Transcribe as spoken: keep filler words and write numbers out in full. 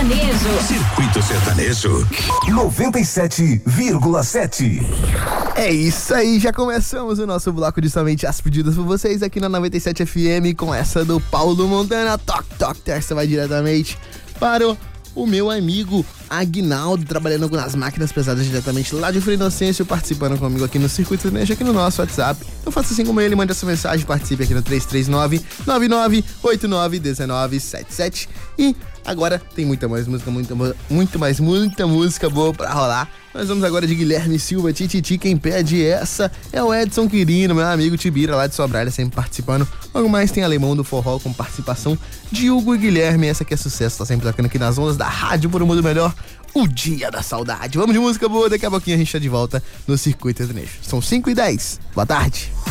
Sertanejo. Circuito Sertanejo. noventa e sete vírgula sete. É isso aí, já começamos o nosso bloco de somente as pedidas por vocês aqui na noventa e sete F M com essa do Paulo Montana. Toc, toc, terça vai diretamente para o, o meu amigo Aguinaldo, trabalhando nas máquinas pesadas diretamente lá de Frei Inocêncio, participando comigo aqui no Circuito Sertanejo, aqui no nosso WhatsApp. Então faça assim como ele, mande essa mensagem, participe aqui no três três nove, nove nove oito nove, um nove sete sete. E agora tem muita mais música, muita, muito mais, muita música boa pra rolar. Nós vamos agora de Guilherme Silva, Tititi, quem pede essa é o Edson Quirino, meu amigo Tibira lá de Sobralha, sempre participando. Logo mais tem Alemão do Forró com participação de Hugo e Guilherme, essa aqui é sucesso, tá sempre tocando aqui nas ondas da Rádio por um Mundo Melhor, o Dia da Saudade. Vamos de música boa, daqui a pouquinho a gente tá de volta no Circuito Sertanejo. São cinco e dez, boa tarde.